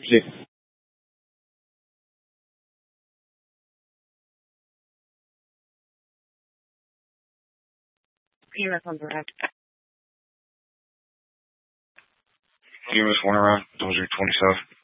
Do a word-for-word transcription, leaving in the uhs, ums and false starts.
Sí. E M S on direct. E M S one around, those are twenty-seven.